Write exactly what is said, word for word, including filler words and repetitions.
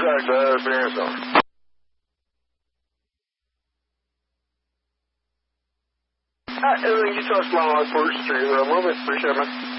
exactly. I have the answer. Alright, everything you touched my on First Street. A little bit. Appreciate it, man.